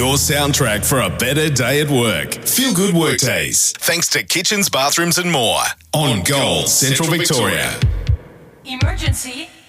Your soundtrack for a better day at work. Feel good work days. Thanks to Kitchens, Bathrooms and More. On Gold, Central Victoria. Emergency.